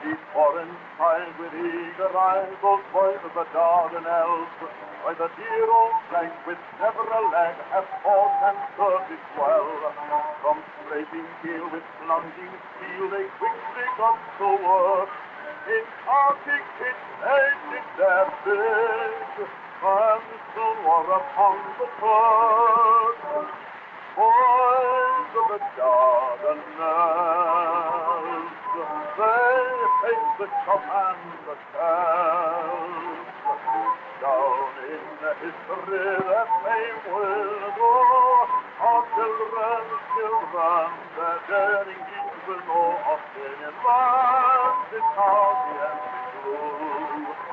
Before inside with eager eyes those boys of the Dardanelles, by the dear old flank with never a lag have fought and served it well. From scraping heel with plunging steel they quickly got to work. In Arctic pits they did their bid, and soon were upon the turf. Boys of the Dardanelles, they hate the chop and the shells. Down in history their fame will go. Our children, their daring deeds will know of Canadian land, it's how the end is true.